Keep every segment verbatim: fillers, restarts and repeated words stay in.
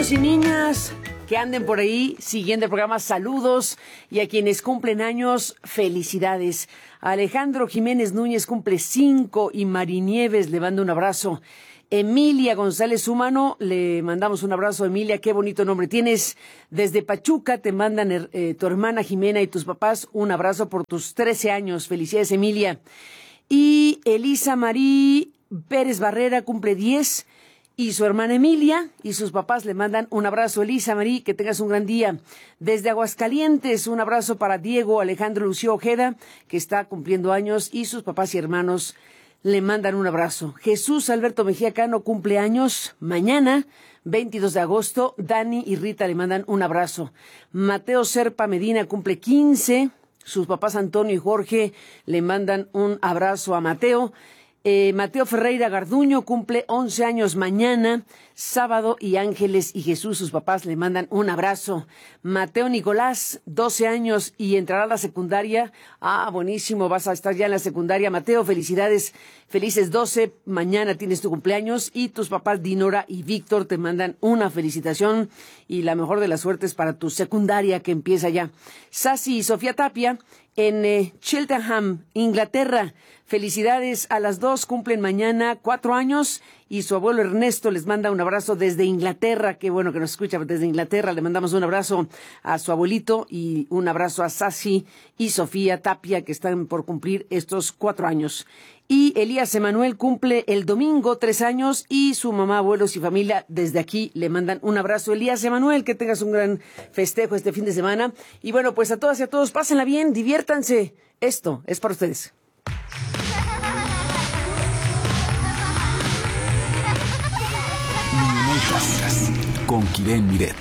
niños y niñas que anden por ahí siguiendo el programa, saludos. Y a quienes cumplen años, felicidades. Alejandro Jiménez Núñez cumple cinco y Mari Nieves le manda un abrazo. Emilia González Humano, le mandamos un abrazo. Emilia, qué bonito nombre tienes. Desde Pachuca te mandan eh, tu hermana Jimena y tus papás un abrazo por tus trece años. Felicidades, Emilia. Y Elisa Marí Pérez Barrera cumple diez y su hermana Emilia y sus papás le mandan un abrazo. Elisa Marí, que tengas un gran día. Desde Aguascalientes, un abrazo para Diego Alejandro Lucio Ojeda, que está cumpliendo años, y sus papás y hermanos le mandan un abrazo. Jesús Alberto Mejía Cano cumple años mañana, veintidós de agosto. Dani y Rita le mandan un abrazo. Mateo Serpa Medina cumple quince. Sus papás Antonio y Jorge le mandan un abrazo a Mateo. Eh, Mateo Ferreira Garduño cumple once años mañana, sábado, y Ángeles y Jesús, sus papás, le mandan un abrazo. Mateo Nicolás, doce años y entrará a la secundaria. Ah, buenísimo, vas a estar ya en la secundaria. Mateo, felicidades, felices doce, mañana tienes tu cumpleaños, y tus papás Dinora y Víctor te mandan una felicitación y la mejor de las suertes para tu secundaria que empieza ya. Sasi y Sofía Tapia en eh, Cheltenham, Inglaterra. Felicidades a las dos, cumplen mañana cuatro años, y su abuelo Ernesto les manda un abrazo desde Inglaterra. Qué bueno que nos escucha desde Inglaterra. Le mandamos un abrazo a su abuelito y un abrazo a Sasi y Sofía Tapia, que están por cumplir estos cuatro años. Y Elías Emanuel cumple el domingo tres años, y su mamá, abuelos y familia desde aquí le mandan un abrazo. Elías Emanuel, que tengas un gran festejo este fin de semana. Y bueno, pues a todas y a todos, pásenla bien, diviértanse. Esto es para ustedes. Con Kiren Miret.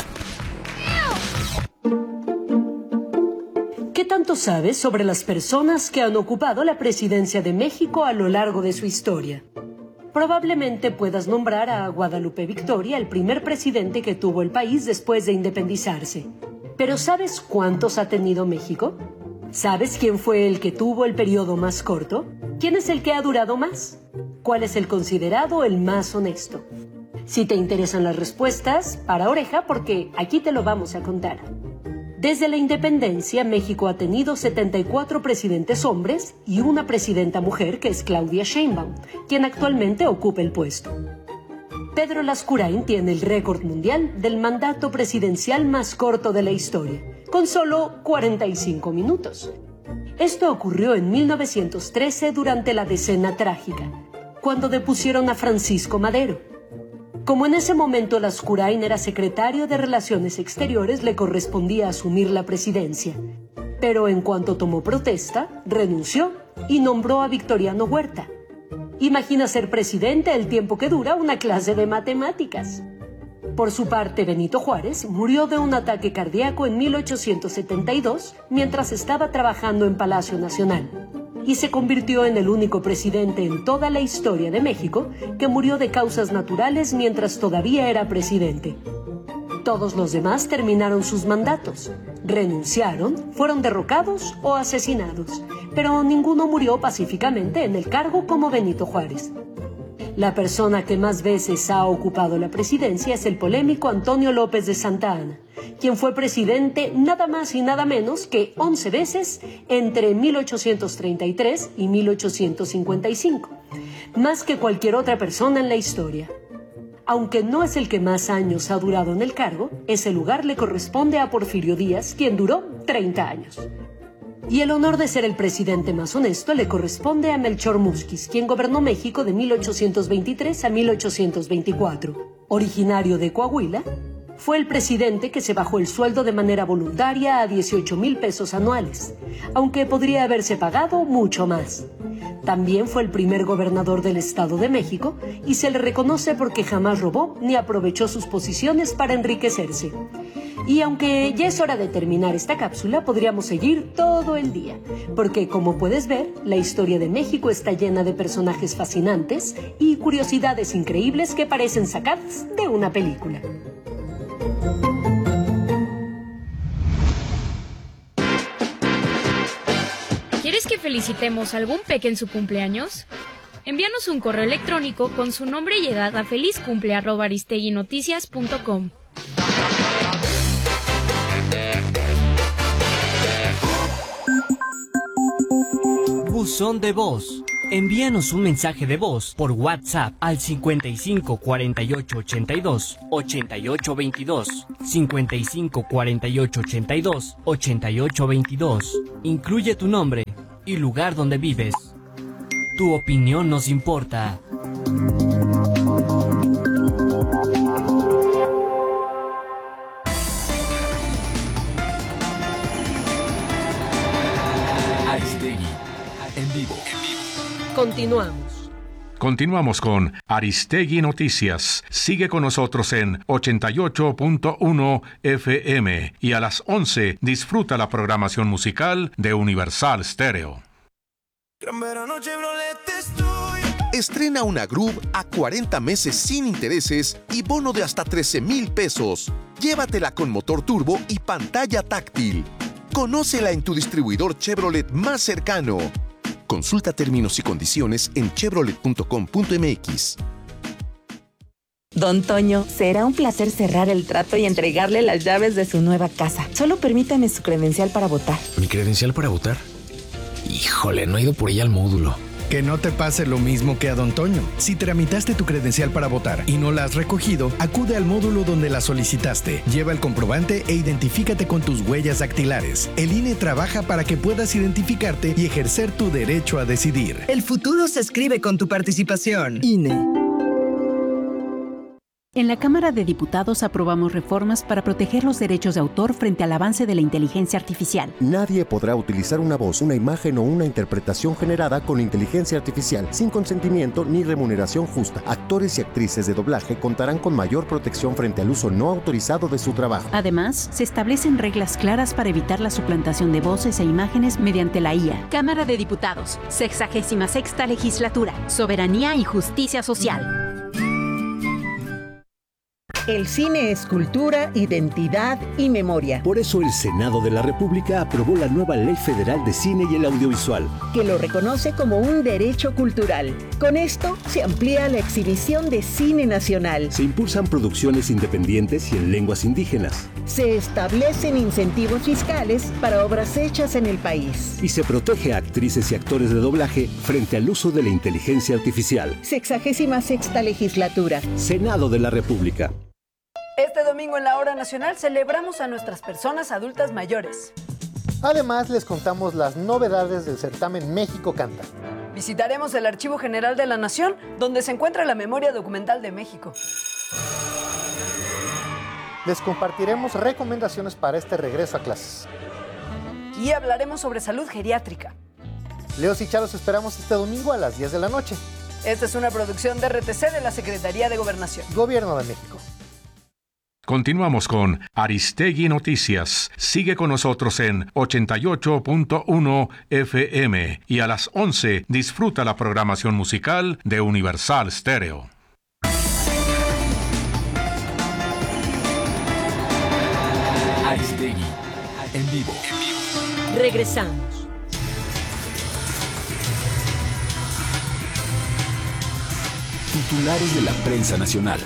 ¿Qué tanto sabes sobre las personas que han ocupado la presidencia de México a lo largo de su historia? Probablemente puedas nombrar a Guadalupe Victoria, el primer presidente que tuvo el país después de independizarse. ¿Pero sabes cuántos ha tenido México? ¿Sabes quién fue el que tuvo el periodo más corto? ¿Quién es el que ha durado más? ¿Cuál es el considerado el más honesto? Si te interesan las respuestas, para oreja, porque aquí te lo vamos a contar. Desde la independencia, México ha tenido setenta y cuatro presidentes hombres y una presidenta mujer, que es Claudia Sheinbaum, quien actualmente ocupa el puesto. Pedro Lascurain tiene el récord mundial del mandato presidencial más corto de la historia, con solo cuarenta y cinco minutos. Esto ocurrió en mil novecientos trece durante la Decena Trágica, cuando depusieron a Francisco Madero. Como en ese momento Lascurain era secretario de Relaciones Exteriores, le correspondía asumir la presidencia. Pero en cuanto tomó protesta, renunció y nombró a Victoriano Huerta. Imagina ser presidente el tiempo que dura una clase de matemáticas. Por su parte, Benito Juárez murió de un ataque cardíaco en mil ochocientos setenta y dos mientras estaba trabajando en Palacio Nacional, y se convirtió en el único presidente en toda la historia de México que murió de causas naturales mientras todavía era presidente. Todos los demás terminaron sus mandatos, renunciaron, fueron derrocados o asesinados, pero ninguno murió pacíficamente en el cargo como Benito Juárez. La persona que más veces ha ocupado la presidencia es el polémico Antonio López de Santa Anna, quien fue presidente nada más y nada menos que once veces entre mil ochocientos treinta y tres y mil ochocientos cincuenta y cinco, más que cualquier otra persona en la historia. Aunque no es el que más años ha durado en el cargo, ese lugar le corresponde a Porfirio Díaz, quien duró treinta años. Y el honor de ser el presidente más honesto le corresponde a Melchor Múzquiz, quien gobernó México de mil ochocientos veintitrés a mil ochocientos veinticuatro. Originario de Coahuila, fue el presidente que se bajó el sueldo de manera voluntaria a dieciocho mil pesos anuales, aunque podría haberse pagado mucho más. También fue el primer gobernador del Estado de México y se le reconoce porque jamás robó ni aprovechó sus posiciones para enriquecerse. Y aunque ya es hora de terminar esta cápsula, podríamos seguir todo el día, porque como puedes ver, la historia de México está llena de personajes fascinantes y curiosidades increíbles que parecen sacadas de una película. ¿Quieres que felicitemos a algún peque en su cumpleaños? Envíanos un correo electrónico con su nombre y edad a feliz cumple arroba aristegui noticias punto com. Buzón de voz. Envíanos un mensaje de voz por WhatsApp al cincuenta y cinco cuarenta y ocho ochenta y dos ochenta y ocho veintidós, cincuenta y cinco cuarenta y ocho ochenta y dos ochenta y ocho veintidós. Incluye tu nombre y lugar donde vives. Tu opinión nos importa. Aristegui, en vivo. Continuamos. Continuamos con Aristegui Noticias. Sigue con nosotros en ochenta y ocho punto uno F M y a las once disfruta la programación musical de Universal Stereo. Estrena una Groove a cuarenta meses sin intereses y bono de hasta trece mil pesos. Llévatela con motor turbo y pantalla táctil. Conócela en tu distribuidor Chevrolet más cercano. Consulta términos y condiciones en chevrolet punto com punto m x. Don Toño, será un placer cerrar el trato y entregarle las llaves de su nueva casa. Solo permítame su credencial para votar. ¿Mi credencial para votar? Híjole, no he ido por ella al módulo. Que no te pase lo mismo que a Don Toño. Si tramitaste tu credencial para votar y no la has recogido, acude al módulo donde la solicitaste. Lleva el comprobante e identifícate con tus huellas dactilares. El I N E trabaja para que puedas identificarte y ejercer tu derecho a decidir. El futuro se escribe con tu participación. I N E. En la Cámara de Diputados aprobamos reformas para proteger los derechos de autor frente al avance de la inteligencia artificial. Nadie podrá utilizar una voz, una imagen o una interpretación generada con inteligencia artificial sin consentimiento ni remuneración justa. Actores y actrices de doblaje contarán con mayor protección frente al uso no autorizado de su trabajo. Además, se establecen reglas claras para evitar la suplantación de voces e imágenes mediante la I A. Cámara de Diputados, sexagésima sexta legislatura, soberanía y justicia social. El cine es cultura, identidad y memoria. Por eso el Senado de la República aprobó la nueva Ley Federal de Cine y el Audiovisual, que lo reconoce como un derecho cultural. Con esto se amplía la exhibición de cine nacional. Se impulsan producciones independientes y en lenguas indígenas. Se establecen incentivos fiscales para obras hechas en el país. Y se protege a actrices y actores de doblaje frente al uso de la inteligencia artificial. Sexagésima sexta legislatura. Senado de la República. Este domingo en la Hora Nacional celebramos a nuestras personas adultas mayores. Además, les contamos las novedades del certamen México Canta. Visitaremos el Archivo General de la Nación, donde se encuentra la memoria documental de México. Les compartiremos recomendaciones para este regreso a clases. Y hablaremos sobre salud geriátrica. Leos y Charos esperamos este domingo a las diez de la noche. Esta es una producción de R T C de la Secretaría de Gobernación. Gobierno de México. Continuamos con Aristegui Noticias. Sigue con nosotros en ochenta y ocho punto uno F M y a las once disfruta la programación musical de Universal Stereo. Aristegui, en vivo. Regresamos. Titulares de la prensa nacional.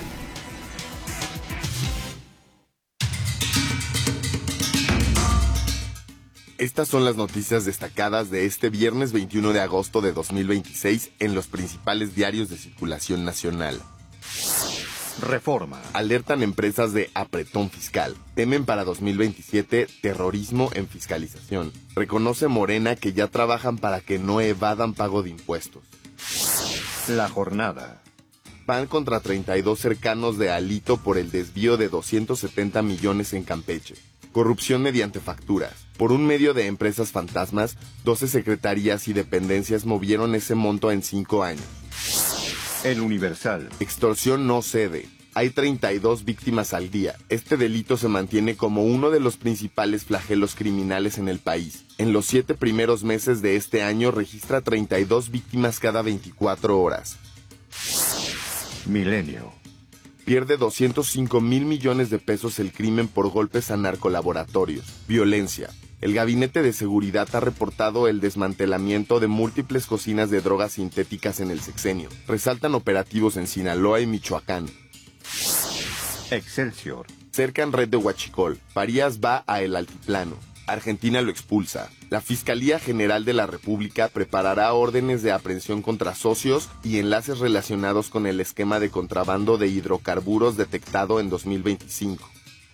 Estas son las noticias destacadas de este viernes veintiuno de agosto de dos mil veintiséis en los principales diarios de circulación nacional. Reforma. Alertan empresas de apretón fiscal. Temen para dos mil veintisiete terrorismo en fiscalización. Reconoce Morena que ya trabajan para que no evadan pago de impuestos. La jornada. Van contra treinta y dos cercanos de Alito por el desvío de doscientos setenta millones en Campeche. Corrupción mediante facturas. Por un medio de empresas fantasmas, doce secretarías y dependencias movieron ese monto en cinco años. El Universal. Extorsión no cede. Hay treinta y dos víctimas al día. Este delito se mantiene como uno de los principales flagelos criminales en el país. En los siete primeros meses de este año registra treinta y dos víctimas cada veinticuatro horas. Milenio. Pierde doscientos cinco mil millones de pesos el crimen por golpes a narcolaboratorios. Violencia. El Gabinete de Seguridad ha reportado el desmantelamiento de múltiples cocinas de drogas sintéticas en el sexenio. Resaltan operativos en Sinaloa y Michoacán. Excelsior. Cercan red de Huachicol. Farías va a el altiplano. Argentina lo expulsa. La Fiscalía General de la República preparará órdenes de aprehensión contra socios y enlaces relacionados con el esquema de contrabando de hidrocarburos detectado en dos mil veinticinco.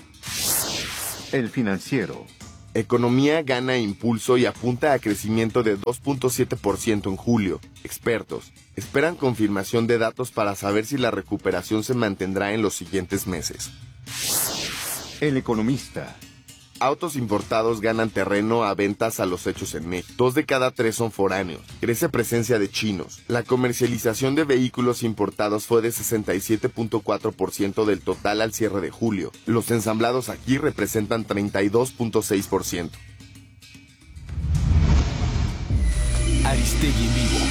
El Financiero. Economía gana impulso y apunta a crecimiento de dos punto siete por ciento en julio. Expertos esperan confirmación de datos para saber si la recuperación se mantendrá en los siguientes meses. El Economista. Autos importados ganan terreno a ventas a los hechos en México. Dos de cada tres son foráneos. Crece presencia de chinos. La comercialización de vehículos importados fue de sesenta y siete punto cuatro por ciento del total al cierre de julio. Los ensamblados aquí representan treinta y dos punto seis por ciento. Aristegui en vivo.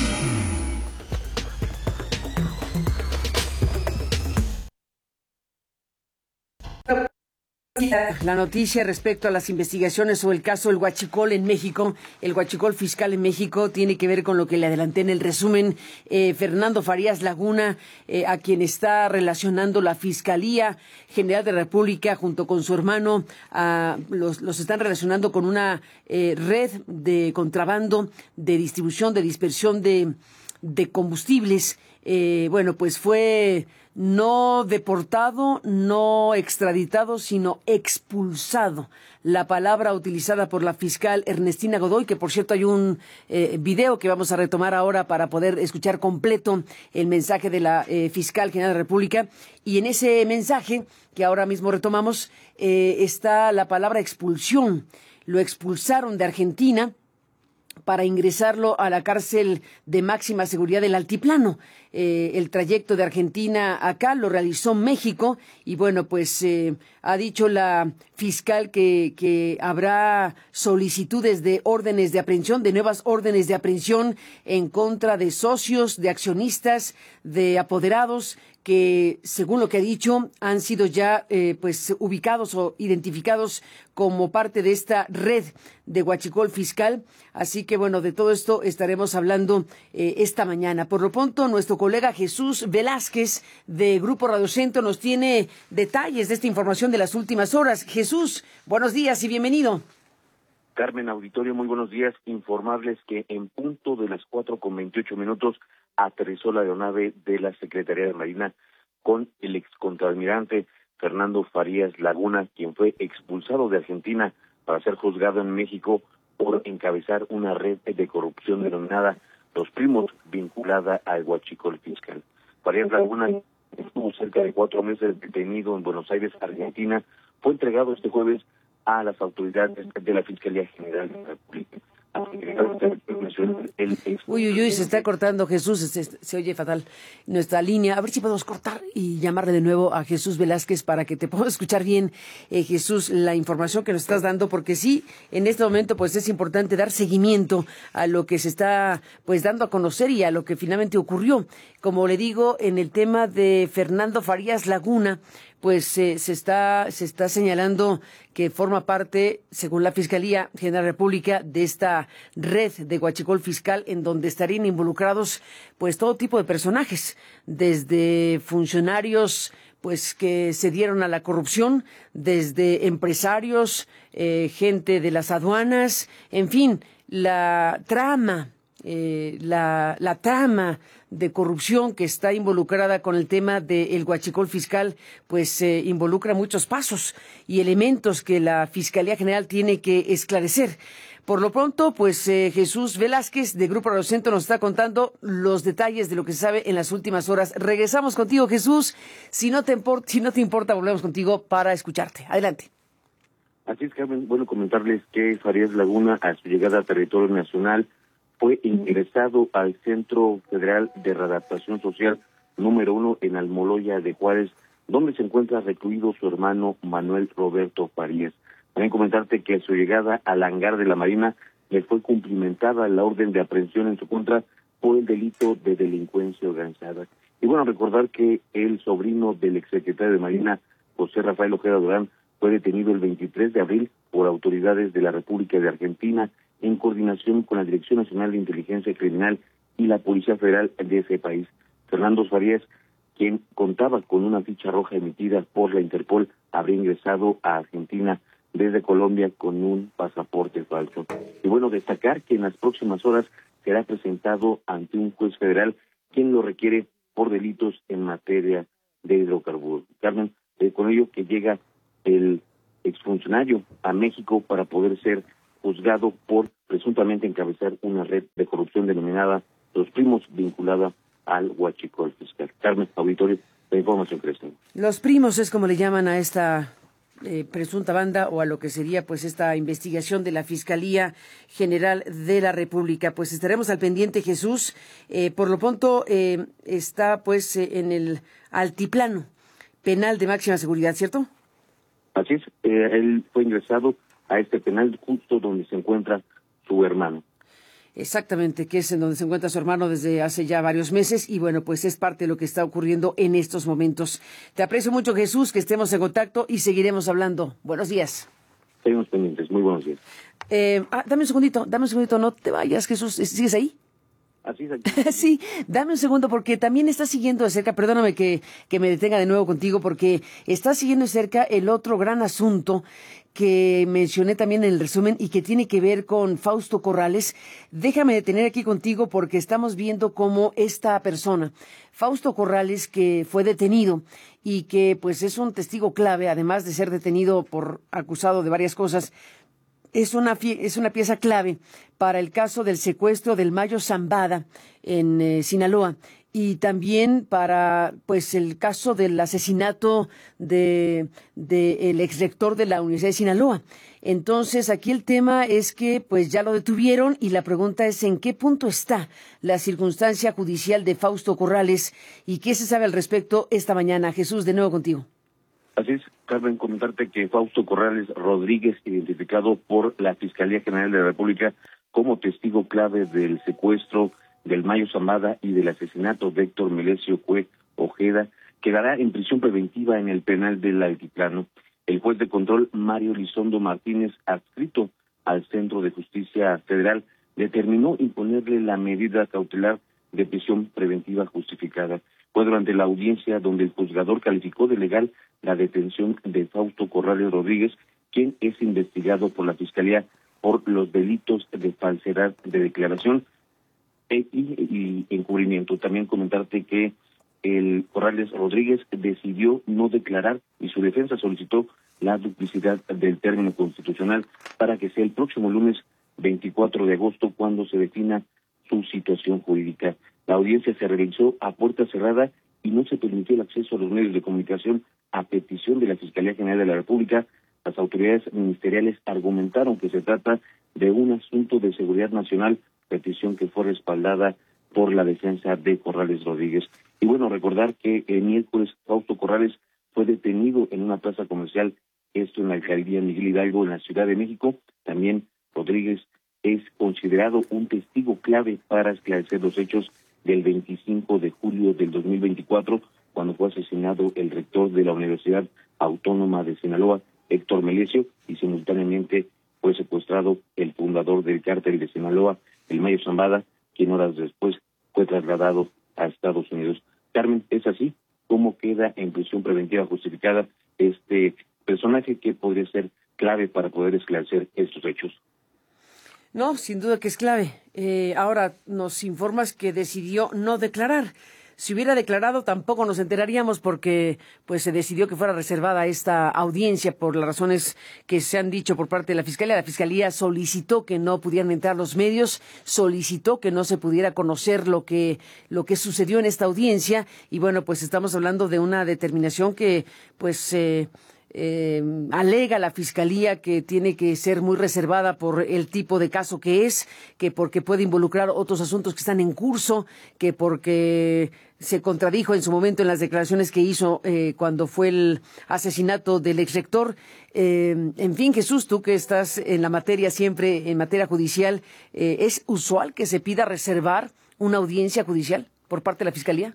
La noticia respecto a las investigaciones sobre el caso del Huachicol en México, el Huachicol fiscal en México, tiene que ver con lo que le adelanté en el resumen. Eh, Fernando Farías Laguna, eh, a quien está relacionando la Fiscalía General de la República junto con su hermano, a, los, los están relacionando con una eh, red de contrabando, de distribución, de dispersión de, de combustibles. Eh, bueno, pues fue no deportado, no extraditado, sino expulsado. La palabra utilizada por la fiscal Ernestina Godoy, que por cierto hay un eh, video que vamos a retomar ahora para poder escuchar completo el mensaje de la eh, fiscal general de la República. Y en ese mensaje, que ahora mismo retomamos, eh, está la palabra expulsión. Lo expulsaron de Argentina para ingresarlo a la cárcel de máxima seguridad del Altiplano. Eh, el trayecto de Argentina acá lo realizó México y bueno, pues eh, ha dicho la fiscal que, que habrá solicitudes de órdenes de aprehensión, de nuevas órdenes de aprehensión en contra de socios, de accionistas, de apoderados que, según lo que ha dicho, han sido ya eh, pues ubicados o identificados como parte de esta red de Huachicol fiscal. Así que, bueno, de todo esto estaremos hablando eh, esta mañana. Por lo pronto, nuestro colega Jesús Velázquez, de Grupo Radio Centro, nos tiene detalles de esta información de las últimas horas. Jesús, buenos días y bienvenido. Carmen, auditorio, muy buenos días. Informarles que en punto de las cuatro con veintiocho minutos aterrizó la aeronave de la Secretaría de Marina con el excontraalmirante Fernando Farías Laguna, quien fue expulsado de Argentina para ser juzgado en México por encabezar una red de corrupción denominada Los Primos, vinculada al Huachicol fiscal. Farías Laguna estuvo cerca de cuatro meses detenido en Buenos Aires, Argentina. Fue entregado este jueves a las autoridades de la Fiscalía General de la República. Uy, uy, uy, se está cortando Jesús, se, se oye fatal nuestra línea. A ver si podemos cortar y llamarle de nuevo a Jesús Velázquez para que te podamos escuchar bien, eh, Jesús, la información que nos estás dando, porque sí, en este momento pues es importante dar seguimiento a lo que se está pues dando a conocer y a lo que finalmente ocurrió. Como le digo, en el tema de Fernando Farías Laguna, pues eh, se está se está señalando que forma parte, según la Fiscalía General de la República, de esta red de Huachicol fiscal en donde estarían involucrados pues todo tipo de personajes, desde funcionarios pues que se dieron a la corrupción, desde empresarios, eh, gente de las aduanas, en fin, la trama, eh, la, la trama de corrupción que está involucrada con el tema del Huachicol fiscal, pues eh, involucra muchos pasos y elementos que la Fiscalía General tiene que esclarecer. Por lo pronto, pues eh, Jesús Velázquez, de Grupo Radio Centro, nos está contando los detalles de lo que se sabe en las últimas horas. Regresamos contigo, Jesús. Si no te importa, si no te importa, volvemos contigo para escucharte. Adelante. Así es, Carmen. Bueno, comentarles que Farías Laguna, a su llegada a territorio nacional, fue ingresado al Centro Federal de Readaptación Social número uno en Almoloya de Juárez, donde se encuentra recluido su hermano Manuel Roberto Farías. También comentarte que a su llegada al hangar de la Marina le fue cumplimentada la orden de aprehensión en su contra por el delito de delincuencia organizada. Y bueno, recordar que el sobrino del exsecretario de Marina, José Rafael Ojeda Durán, fue detenido el veintitrés de abril por autoridades de la República de Argentina en coordinación con la Dirección Nacional de Inteligencia Criminal y la Policía Federal de ese país. Fernando Farías quien contaba con una ficha roja emitida por la Interpol, habría ingresado a Argentina desde Colombia con un pasaporte falso. Y bueno, destacar que en las próximas horas será presentado ante un juez federal quien lo requiere por delitos en materia de hidrocarburos. Carmen, eh, con ello que llega el exfuncionario a México para poder ser juzgado por presuntamente encabezar una red de corrupción denominada Los Primos, vinculada al huachicol fiscal. Carmen, auditorio, la información que les tengo. Los Primos es como le llaman a esta eh, presunta banda o a lo que sería pues esta investigación de la Fiscalía General de la República. Pues estaremos al pendiente, Jesús. Eh, por lo pronto eh, está pues eh, en el altiplano penal de máxima seguridad, ¿cierto? Así es, eh, él fue ingresado a este penal justo donde se encuentra su hermano. Exactamente, que es en donde se encuentra su hermano desde hace ya varios meses y bueno, pues es parte de lo que está ocurriendo en estos momentos. Te aprecio mucho, Jesús, que estemos en contacto y seguiremos hablando. Buenos días. Seguimos pendientes, muy buenos días. Eh, ah, dame un segundito, dame un segundito, no te vayas, Jesús, ¿sigues ahí? Así es aquí. Sí, dame un segundo porque también está siguiendo de cerca, perdóname que, que me detenga de nuevo contigo, porque está siguiendo de cerca el otro gran asunto que mencioné también en el resumen y que tiene que ver con Fausto Corrales. Déjame detener aquí contigo porque estamos viendo cómo esta persona, Fausto Corrales, que fue detenido y que pues es un testigo clave, además de ser detenido por acusado de varias cosas, es una, es una pieza clave para el caso del secuestro del Mayo Zambada en eh, Sinaloa y también para pues el caso del asesinato de, de el exrector de la Universidad de Sinaloa. Entonces, aquí el tema es que pues ya lo detuvieron y la pregunta es en qué punto está la circunstancia judicial de Fausto Corrales y qué se sabe al respecto esta mañana. Jesús, de nuevo contigo. Así es, Carmen, comentarte que Fausto Corrales Rodríguez, identificado por la Fiscalía General de la República como testigo clave del secuestro del Mayo Zambada y del asesinato de Héctor Melesio Cue Ojeda, quedará en prisión preventiva en el penal del Altiplano. El juez de control Mario Lizondo Martínez, adscrito al Centro de Justicia Federal, determinó imponerle la medida cautelar de prisión preventiva justificada. Fue durante la audiencia donde el juzgador calificó de legal la detención de Fausto Corrales Rodríguez, quien es investigado por la Fiscalía por los delitos de falsedad de declaración e, y, y encubrimiento. También comentarte que el Corrales Rodríguez decidió no declarar y su defensa solicitó la duplicidad del término constitucional para que sea el próximo lunes veinticuatro de agosto cuando se defina su situación jurídica. La audiencia se realizó a puerta cerrada y no se permitió el acceso a los medios de comunicación a petición de la Fiscalía General de la República. Las autoridades ministeriales argumentaron que se trata de un asunto de seguridad nacional, petición que fue respaldada por la defensa de Corrales Rodríguez. Y bueno, recordar que el miércoles Fausto Corrales fue detenido en una plaza comercial, esto en la alcaldía Miguel Hidalgo, en la Ciudad de México. También Rodríguez es considerado un testigo clave para esclarecer los hechos del veinticinco de julio del dos mil veinticuatro, cuando fue asesinado el rector de la Universidad Autónoma de Sinaloa, Héctor Melesio, y simultáneamente fue secuestrado el fundador del cártel de Sinaloa, el Mayo Zambada, quien horas después fue trasladado a Estados Unidos. Carmen, es así como queda en prisión preventiva justificada este personaje que podría ser clave para poder esclarecer estos hechos. No, sin duda que es clave. Eh, ahora nos informas que decidió no declarar. Si hubiera declarado tampoco nos enteraríamos porque pues se decidió que fuera reservada esta audiencia por las razones que se han dicho por parte de la Fiscalía. La Fiscalía solicitó que no pudieran entrar los medios, solicitó que no se pudiera conocer lo que lo que sucedió en esta audiencia y bueno, pues estamos hablando de una determinación que pues eh, Eh, alega la Fiscalía que tiene que ser muy reservada por el tipo de caso que es, que porque puede involucrar otros asuntos que están en curso, que porque se contradijo en su momento en las declaraciones que hizo eh, cuando fue el asesinato del exrector. Eh, en fin, Jesús, tú que estás en la materia siempre, en materia judicial, eh, ¿es usual que se pida reservar una audiencia judicial por parte de la Fiscalía?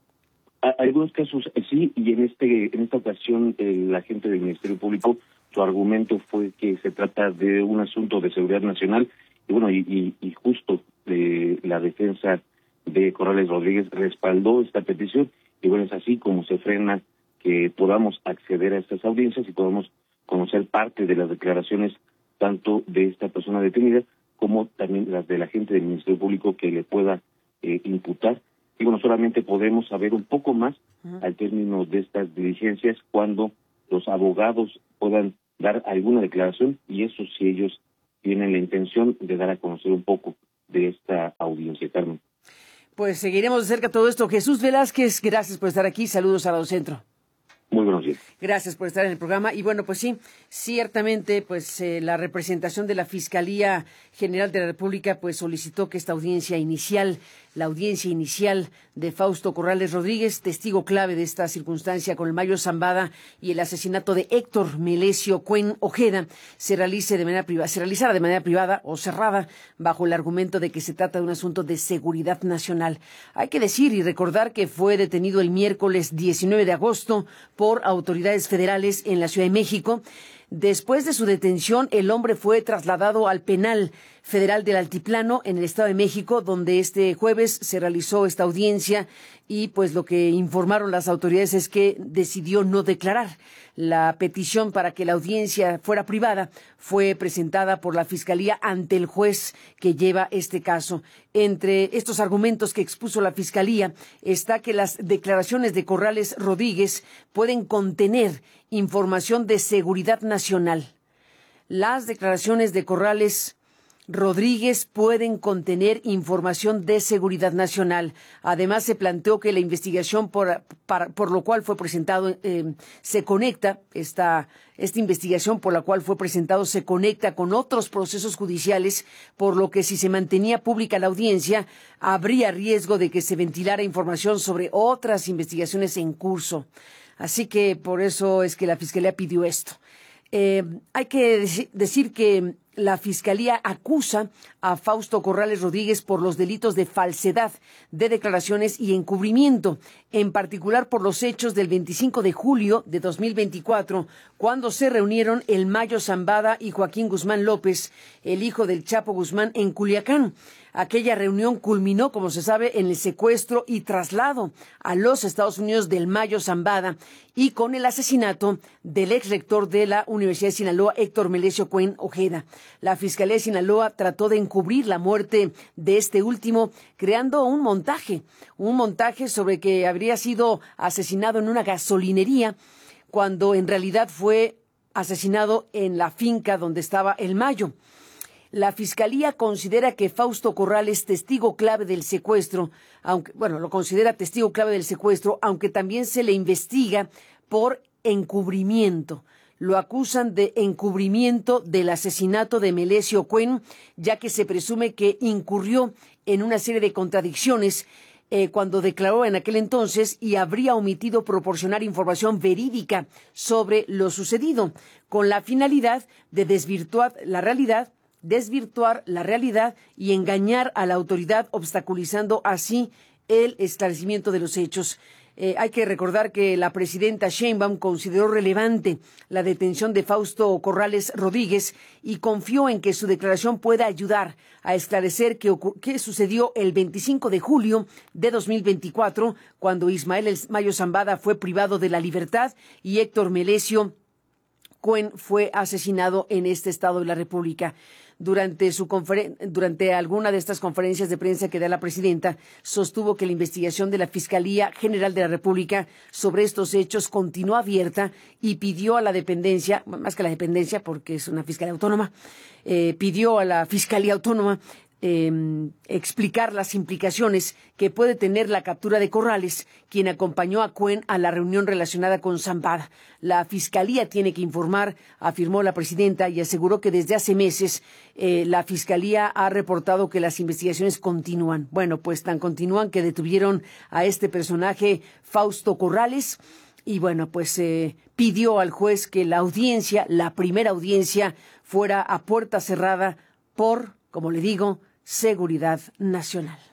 Algunos casos sí, y en este en esta ocasión el agente del Ministerio Público, su argumento fue que se trata de un asunto de seguridad nacional, y bueno, y, y, y justo eh, la defensa de Corrales Rodríguez respaldó esta petición, Y bueno, es así como se frena que podamos acceder a estas audiencias y podamos conocer parte de las declaraciones tanto de esta persona detenida como también las del agente del Ministerio Público que le pueda eh, imputar. Y bueno, solamente podemos saber un poco más uh-huh. al término de estas diligencias cuando los abogados puedan dar alguna declaración, y eso si ellos tienen la intención de dar a conocer un poco de esta audiencia, Carmen. Pues seguiremos de cerca todo esto. Jesús Velázquez, gracias por estar aquí. Saludos a Radio Centro. Muy buenos días. Gracias por estar en el programa. Y bueno, pues sí, ciertamente, pues eh, la representación de la Fiscalía General de la República pues solicitó que esta audiencia inicial, la audiencia inicial de Fausto Corrales Rodríguez, testigo clave de esta circunstancia con el Mayo Zambada y el asesinato de Héctor Melesio Cuen Ojeda, se realice de manera privada, se realizara de manera privada o cerrada, bajo el argumento de que se trata de un asunto de seguridad nacional. Hay que decir y recordar que fue detenido el miércoles diecinueve de agosto por autoridades federales en la Ciudad de México. Después de su detención, el hombre fue trasladado al penal federal del Altiplano en el Estado de México, donde este jueves se realizó esta audiencia y pues lo que informaron las autoridades es que decidió no declarar. La petición para que la audiencia fuera privada fue presentada por la Fiscalía ante el juez que lleva este caso. Entre estos argumentos que expuso la Fiscalía está que las declaraciones de Corrales Rodríguez pueden contener información de seguridad nacional. Las declaraciones de Corrales Rodríguez pueden contener información de seguridad nacional. Además, se planteó que la investigación por, para, por lo cual fue presentado eh, se conecta, esta, esta investigación por la cual fue presentado se conecta con otros procesos judiciales, por lo que si se mantenía pública la audiencia, habría riesgo de que se ventilara información sobre otras investigaciones en curso. Así que por eso es que la Fiscalía pidió esto. Eh, hay que dec- decir que la Fiscalía acusa a Fausto Corrales Rodríguez por los delitos de falsedad de declaraciones y encubrimiento, en particular por los hechos del veinticinco de julio de dos mil veinticuatro, cuando se reunieron el Mayo Zambada y Joaquín Guzmán López, el hijo del Chapo Guzmán, en Culiacán. Aquella reunión culminó, como se sabe, en el secuestro y traslado a los Estados Unidos del Mayo Zambada y con el asesinato del ex rector de la Universidad de Sinaloa, Héctor Melesio Cuen Ojeda. La Fiscalía de Sinaloa trató de encubrir la muerte de este último, creando un montaje, un montaje sobre que habría sido asesinado en una gasolinería, cuando en realidad fue asesinado en la finca donde estaba el Mayo. La Fiscalía considera que Fausto Corrales, testigo clave del secuestro, aunque, bueno, lo considera testigo clave del secuestro, aunque también se le investiga por encubrimiento. Lo acusan de encubrimiento del asesinato de Melesio Cuen, ya que se presume que incurrió en una serie de contradicciones eh, cuando declaró en aquel entonces y habría omitido proporcionar información verídica sobre lo sucedido, con la finalidad de desvirtuar la realidad desvirtuar la realidad y engañar a la autoridad, obstaculizando así el esclarecimiento de los hechos. Eh, hay que recordar que la presidenta Sheinbaum consideró relevante la detención de Fausto Corrales Rodríguez y confió en que su declaración pueda ayudar a esclarecer qué, qué sucedió el veinticinco de julio de dos mil veinticuatro, cuando Ismael El Mayo Zambada fue privado de la libertad y Héctor Melesio Cuen fue asesinado en este estado de la República. Durante su conferen- durante alguna de estas conferencias de prensa que da la presidenta, sostuvo que la investigación de la Fiscalía General de la República sobre estos hechos continúa abierta y pidió a la dependencia, más que a la dependencia porque es una fiscalía autónoma, eh, pidió a la Fiscalía Autónoma Eh, explicar las implicaciones que puede tener la captura de Corrales, quien acompañó a Cuen a la reunión relacionada con Zambada. La Fiscalía tiene que informar, afirmó la presidenta, y aseguró que desde hace meses eh, la Fiscalía ha reportado que las investigaciones continúan. Bueno, pues tan continúan que detuvieron a este personaje, Fausto Corrales, y bueno, pues eh, pidió al juez que la audiencia, la primera audiencia, fuera a puerta cerrada por, como le digo, seguridad nacional.